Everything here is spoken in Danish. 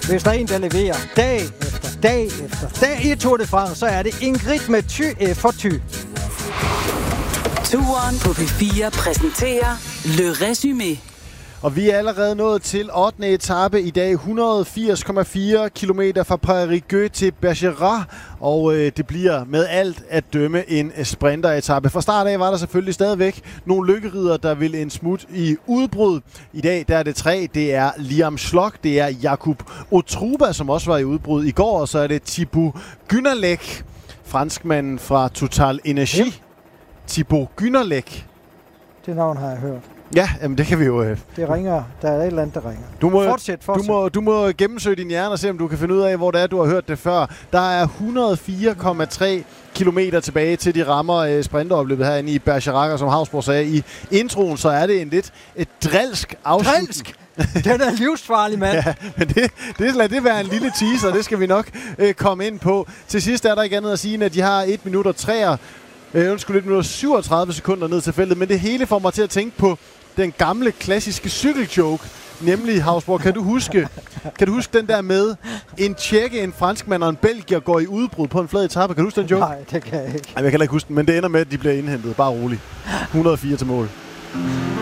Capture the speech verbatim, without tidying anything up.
Hvis der er en, der leverer dag efter dag efter dag i Tour de France, så er det Ingrid med Ty for Ty. Turen på P fire præsenterer Le Résumé. Og vi er allerede nået til ottende etape i dag, et hundrede og firs komma fire kilometer fra Périgueux til Bergerac, og øh, det bliver med alt at dømme en sprinteretape. Fra start af var der selvfølgelig stadigvæk nogle lykkeridere, der vil en smut i udbrud. I dag der er det tre, det er Liam Schlock, det er Jakub Otruba, som også var i udbrud i går, og så er det Thibaut Günnerlech, franskmanden fra Total Energy. Yep. Thibaut Günnerlech. Det navn har jeg hørt. Ja, jamen det kan vi jo... Øh. Det ringer. Der er et eller andet, der ringer. Du må, fortsæt, fortsæt. Du må, du må gennemsøge din hjerne og se, om du kan finde ud af, hvor det er, du har hørt det før. Der er et hundrede og fire komma tre kilometer tilbage til de rammer øh, sprinteropløbet herinde i Bergerac, og som Hausborg sagde i introen, så er det en lidt et drilsk afslutning. Drilsk? Den er livsfarlig, mand. Ja, men det, det, lad det være en lille teaser, det skal vi nok øh, komme ind på. Til sidst er der ikke andet at sige, at de har et minut og tre, øh, undskyld, et minut og syvogtredive sekunder ned til feltet, men det hele får mig til at tænke på den gamle, klassiske cykeljoke, nemlig Hausborg. Kan du huske, kan du huske den der med, en tjekke, en franskmand og en belgier går i udbrud på en flad etape? Kan du huske den joke? Nej, det kan jeg ikke. Ej, jeg kan heller ikke huske den, men det ender med, at de bliver indhentet. Bare roligt. et hundrede og fire til mål.